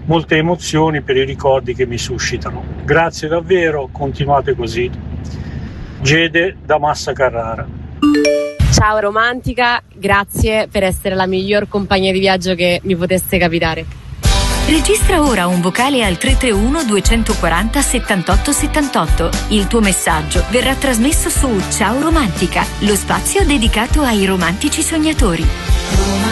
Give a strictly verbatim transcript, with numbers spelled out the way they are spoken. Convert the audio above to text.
molte emozioni per i ricordi che mi suscitano. Grazie davvero, continuate così. Gede da Massa Carrara. Ciao romantica, grazie per essere la miglior compagnia di viaggio che mi potesse capitare. Registra ora un vocale al tre tre uno due quattro zero settantotto settantotto. Il tuo messaggio verrà trasmesso su Ciao Romantica, lo spazio dedicato ai romantici sognatori.